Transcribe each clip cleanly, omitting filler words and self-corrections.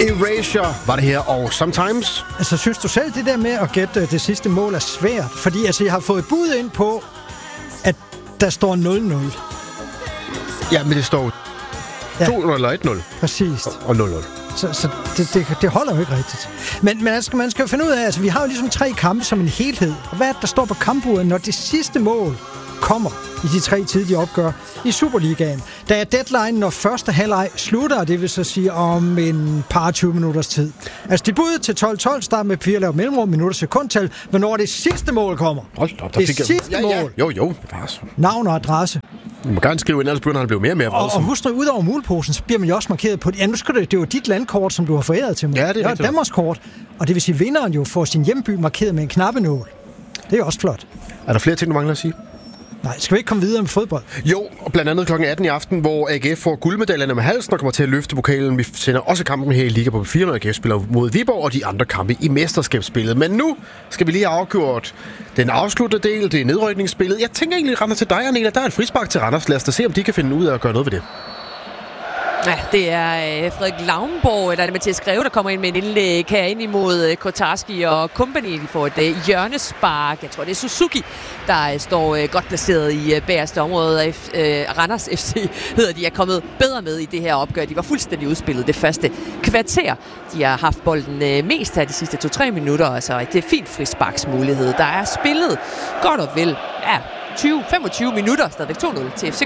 Erasure var det her, og Sometimes. Altså, synes du selv, det der med at gætte det sidste mål er svært? Fordi altså, jeg har fået bud ind på, at der står 0-0. Ja, men det står 2-0 eller 1-0. Præcis. Og 0-0. Så det holder jo ikke rigtigt. Men man skal jo finde ud af, altså vi har jo ligesom 3 kampe som en helhed. Og hvad er det, der står på kampuret, når det sidste mål kommer i de 3 tidlige opgør i Superligaen? Der er deadline, når første halvleg slutter, det vil så sige om en par 20 minutters tid. Altså debut til 12-12, start med 4 lavt mellemrum, minutter sekundtal, hvornår det sidste mål kommer. Hold op, det sidste mål. Jo. Navn og adresse. Du må gerne skrive ind, ellers begynder han at blive mere og mere voldsom. Og husk, ud over muleposen, så bliver man jo også markeret på det. Ja, nu skal det er jo dit landkort, som du har foræret til mig. Ja, det er Danmarks kort. Og det vil sige, at vinderen jo får sin hjemby markeret med en knappenål. Det er også flot. Er der flere ting, du mangler at sige? Nej, skal vi ikke komme videre med fodbold? Jo, og blandt andet kl. 18 i aften, hvor AGF får guldmedaljerne med halsen og kommer til at løfte pokalen. Vi sender også kampen her i Liga på 4, når AGF spiller mod Viborg og de andre kampe i mesterskabsspillet. Men nu skal vi lige have afgjort den afsluttede del, det er nedrykningsspillet. Jeg tænker egentlig, Randers til dig, Anela. Der er et frispark til Randers. Lad os da se, om de kan finde ud af at gøre noget ved det. Ja, det er Frederik Lauenborg, eller er det Mathias Greve, der kommer ind med en indlæg her ind imod Kotarski og company. De får et hjørnespark. Jeg tror, det er Suzuki, der står godt placeret i bagerste område. Randers FC hedder de er kommet bedre med i det her opgør. De var fuldstændig udspillet det første kvarter. De har haft bolden mest her de sidste 2-3 minutter. Altså et fint frisparksmulighed. Der er spillet godt og vel 20-25 minutter. Stadigvæk 2-0 til FCK.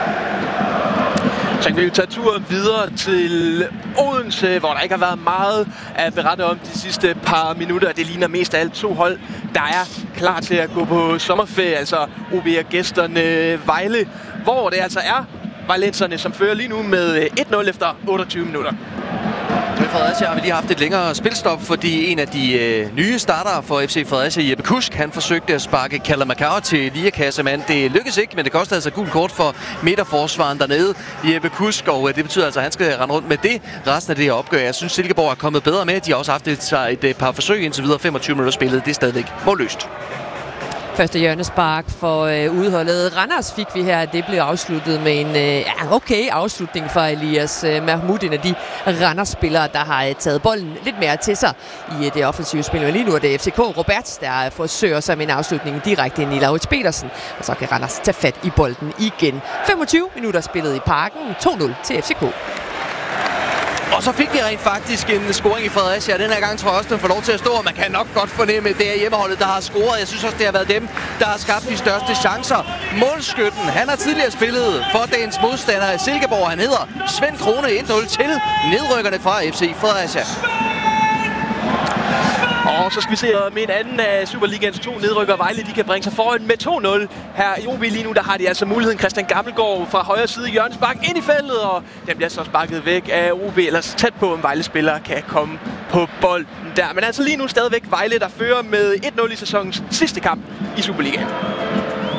Så kan vi jo tage turen videre til Odense, hvor der ikke har været meget at berette om de sidste par minutter. Det ligner mest af alt 2 hold, der er klar til at gå på sommerferie. Altså OB og gæsterne Vejle, hvor det altså er vejlenserne, som fører lige nu med 1-0 efter 28 minutter. I Fredericia har vi lige haft et længere spilstop, fordi en af de nye startere for FC Fredericia, Jeppe Kusk, han forsøgte at sparke Kalle Macau til liakassemand. Det lykkedes ikke, men det kostede altså gult kort for midterforsvaren dernede, Jeppe Kusk, og det betyder altså, at han skal rende rundt med det resten af det her opgør. Jeg synes, Silkeborg er kommet bedre med. De har også haft et par forsøg indtil videre. 25 minutter spillet, det er stadigvæk målløst. Første hjørnespark for udholdet Randers fik vi her. Det blev afsluttet med en okay afslutning fra Elias Mahmoud, en af de Randers-spillere, der har taget bolden lidt mere til sig i det offensive spil. Men lige nu er det FCK Roberts, der forsøger sig med en afslutning direkte ind i Laurits Petersen. Og så kan Randers tage fat i bolden igen. 25 minutter spillet i parken. 2-0 til FCK. Og så fik vi rent faktisk en scoring i Fredericia. Den her gang tror jeg også, den får lov til at stå, og man kan nok godt fornemme, at det er hjemmeholdet, der har scoret. Jeg synes også, det har været dem, der har skabt de største chancer. Målskytten, han har tidligere spillet for dagens modstander i Silkeborg. Han hedder Svend Krone. 1-0 til nedrykkerne fra FC Fredericia. Og så skal vi se med en anden af Superligans 2 nedrykker Vejle. De kan bringe sig foran med 2-0. Her i OB lige nu, der har de altså muligheden. Christian Gammelgaard fra højre side i hjørnespark ind i feltet, og den bliver så sparket væk af OB, ellers tæt på, om Vejle-spillere kan komme på bolden der. Men altså lige nu stadigvæk Vejle, der fører med 1-0 i sæsonens sidste kamp i Superligaen.